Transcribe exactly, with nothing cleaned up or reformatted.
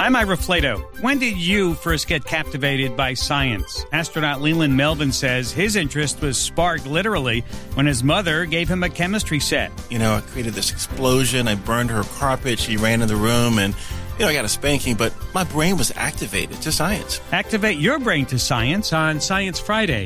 I'm Ira Flato. When did you first get captivated by science? Astronaut Leland Melvin says his interest was sparked literally when his mother gave him a chemistry set. You know, I created this explosion. I burned her carpet. She ran in the room and, you know, I got a spanking, but my brain was activated to science. Activate your brain to science on Science Friday.